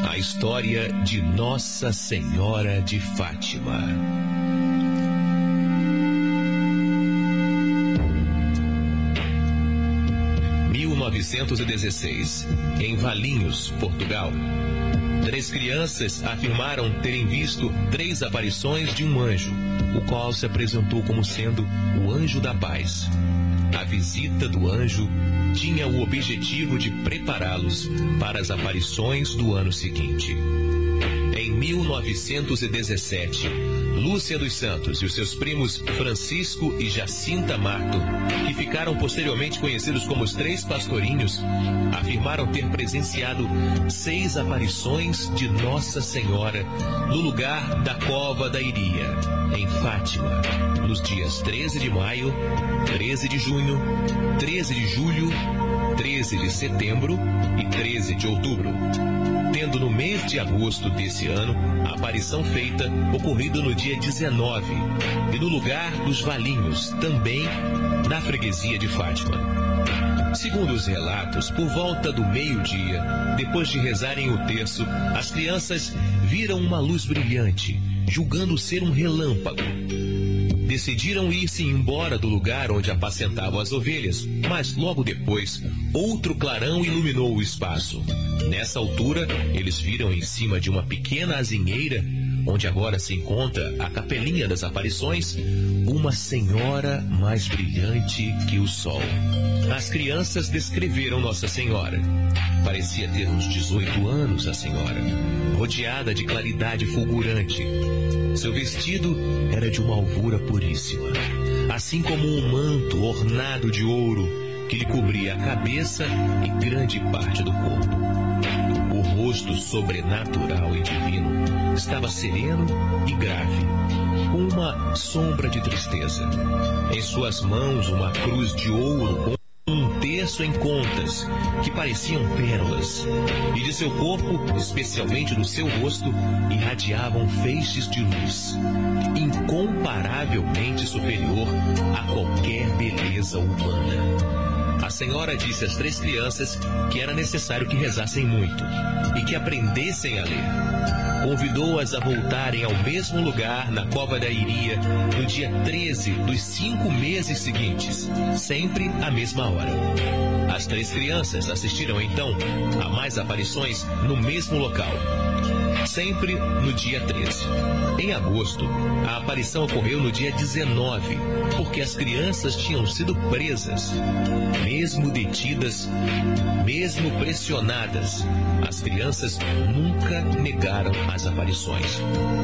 A história de Nossa Senhora de Fátima. Em 1916, em Valinhos, Portugal, 3 crianças afirmaram terem visto 3 aparições de um anjo, o qual se apresentou como sendo o anjo da paz. A visita do anjo tinha o objetivo de prepará-los para as aparições do ano seguinte. Em 1917, Lúcia dos Santos e os seus primos Francisco e Jacinta Marto, que ficaram posteriormente conhecidos como os 3 pastorinhos, afirmaram ter presenciado 6 aparições de Nossa Senhora no lugar da Cova da Iria, em Fátima, nos dias 13 de maio, 13 de junho, 13 de julho, 13 de setembro e 13 de outubro, tendo no mês de agosto desse ano a aparição feita ocorrida no dia 19 e no lugar dos Valinhos, também na freguesia de Fátima. Segundo os relatos, por volta do meio-dia, depois de rezarem o terço, as crianças viram uma luz brilhante, julgando ser um relâmpago. Decidiram ir-se embora do lugar onde apacentavam as ovelhas, mas logo depois, outro clarão iluminou o espaço. Nessa altura, eles viram em cima de uma pequena azinheira, onde agora se encontra a Capelinha das Aparições, uma senhora mais brilhante que o sol. As crianças descreveram Nossa Senhora. Parecia ter uns 18 anos a senhora, rodeada de claridade fulgurante. Seu vestido era de uma alvura puríssima, assim como um manto ornado de ouro que lhe cobria a cabeça e grande parte do corpo. O rosto sobrenatural e divino estava sereno e grave, com uma sombra de tristeza. Em suas mãos, uma cruz de ouro com um terço em contas, que pareciam pérolas, e de seu corpo, especialmente do seu rosto, irradiavam feixes de luz, incomparavelmente superior a qualquer beleza humana. A senhora disse às 3 crianças que era necessário que rezassem muito e que aprendessem a ler. Convidou-as a voltarem ao mesmo lugar na Cova da Iria no dia 13 dos 5 meses seguintes, sempre à mesma hora. As 3 crianças assistiram então a mais aparições no mesmo local, sempre no dia 13. Em agosto, a aparição ocorreu no dia 19, porque as crianças tinham sido presas. Mesmo detidas, mesmo pressionadas, as crianças nunca negaram as aparições.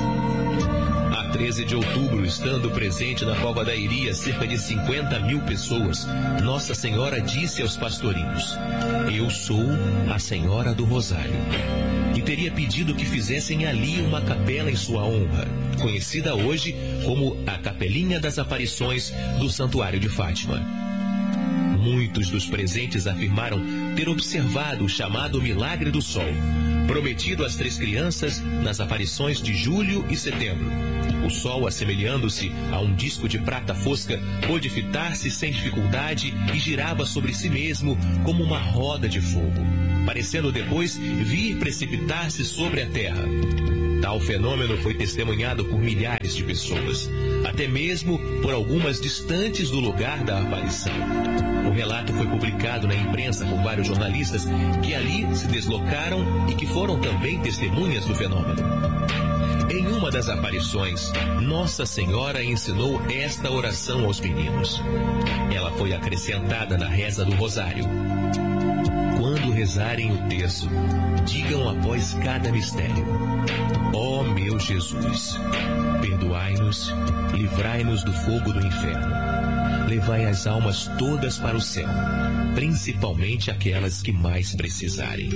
A 13 de outubro, estando presente na Cova da Iria cerca de 50.000 pessoas, Nossa Senhora disse aos pastorinhos: "Eu sou a Senhora do Rosário", e teria pedido que fizessem ali uma capela em sua honra, conhecida hoje como a Capelinha das Aparições do Santuário de Fátima. Muitos dos presentes afirmaram ter observado o chamado Milagre do Sol, prometido às 3 crianças nas aparições de julho e setembro. O sol, assemelhando-se a um disco de prata fosca, pôde fitar-se sem dificuldade e girava sobre si mesmo como uma roda de fogo, parecendo depois vir precipitar-se sobre a terra. Tal fenômeno foi testemunhado por milhares de pessoas, até mesmo por algumas distantes do lugar da aparição. O relato foi publicado na imprensa por vários jornalistas que ali se deslocaram e que foram também testemunhas do fenômeno. Em uma das aparições, Nossa Senhora ensinou esta oração aos meninos. Ela foi acrescentada na reza do Rosário. Quando rezarem o terço, digam após cada mistério: ó meu Jesus, perdoai-nos, livrai-nos do fogo do inferno, levai as almas todas para o céu, principalmente aquelas que mais precisarem.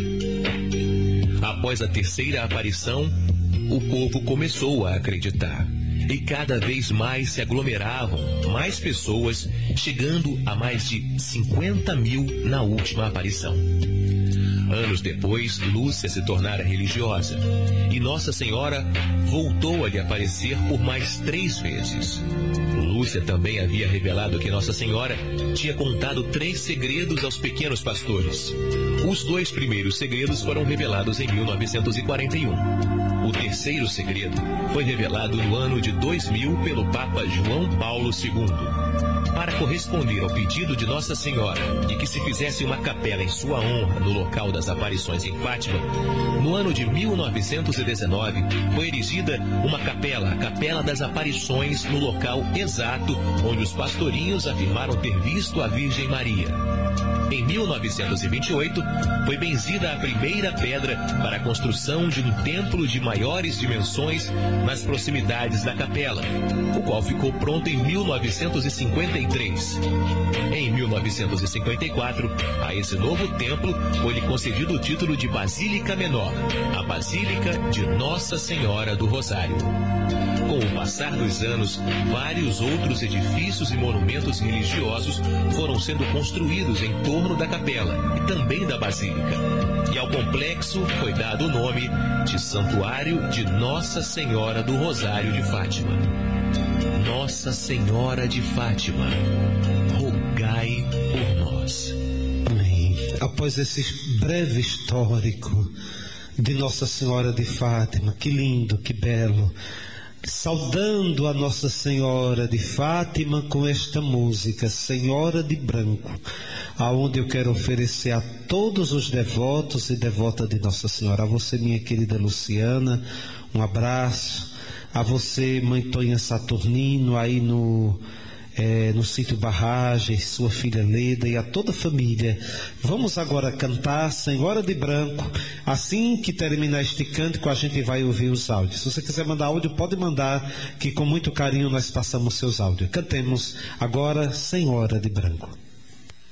Após a terceira aparição, o povo começou a acreditar, e cada vez mais se aglomeravam mais pessoas, chegando a mais de 50.000 na última aparição. Anos depois, Lúcia se tornara religiosa, e Nossa Senhora voltou a lhe aparecer por mais 3 vezes. Lúcia também havia revelado que Nossa Senhora tinha contado 3 segredos aos pequenos pastores. Os 2 primeiros segredos foram revelados em 1941. O terceiro segredo foi revelado no ano de 2000 pelo Papa João Paulo II. Para corresponder ao pedido de Nossa Senhora de que se fizesse uma capela em sua honra no local das aparições em Fátima, no ano de 1919 foi erigida uma capela, a Capela das Aparições, no local exato onde os pastorinhos afirmaram ter visto a Virgem Maria. Em 1928, foi benzida a primeira pedra para a construção de um templo de maiores dimensões nas proximidades da capela, o qual ficou pronto em 1953. Em 1954, a esse novo templo foi-lhe concedido o título de Basílica Menor, a Basílica de Nossa Senhora do Rosário. Com o passar dos anos, vários outros edifícios e monumentos religiosos foram sendo construídos em torno da capela e também da basílica. E ao complexo foi dado o nome de Santuário de Nossa Senhora do Rosário de Fátima. Nossa Senhora de Fátima, rogai por nós. Amém. Após esse breve histórico de Nossa Senhora de Fátima, que lindo, que belo, saudando a Nossa Senhora de Fátima com esta música, Senhora de Branco, aonde eu quero oferecer a todos os devotos e devotas de Nossa Senhora, a você, minha querida Luciana, um abraço, a você, mãe Tonha Saturnino, aí no sítio Barragens, sua filha Leda e a toda a família. Vamos agora cantar Senhora de Branco. Assim que terminar este cântico, a gente vai ouvir os áudios. Se você quiser mandar áudio, pode mandar, que com muito carinho nós passamos seus áudios. Cantemos agora Senhora de Branco.